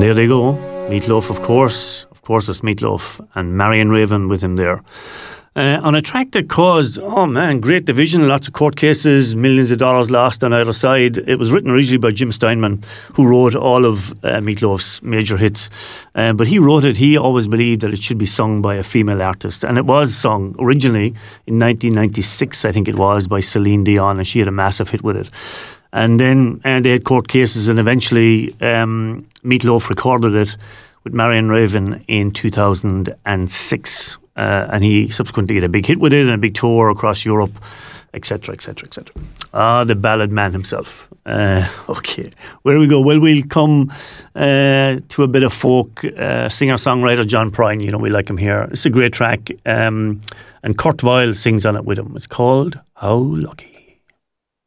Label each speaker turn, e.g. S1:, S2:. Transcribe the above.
S1: there they go. Meatloaf, of course. Of course, it's Meatloaf and Marion Raven with him there. On a track that caused, great division, lots of court cases, millions of dollars lost on either side. It was written originally by Jim Steinman, who wrote all of Meatloaf's major hits. But he wrote it, he always believed that it should be sung by a female artist. And it was sung originally in 1996, I think it was, by Celine Dion, and she had a massive hit with it. And then they had court cases, and eventually Meatloaf recorded it with Marion Raven in 2006. And he subsequently had a big hit with it and a big tour across Europe, etc., etc., etc. The ballad man himself. Okay, where do we go? Well, we'll come to a bit of folk. Singer-songwriter John Prine, we like him here. It's a great track. And Kurt Weill sings on it with him. It's called How Lucky.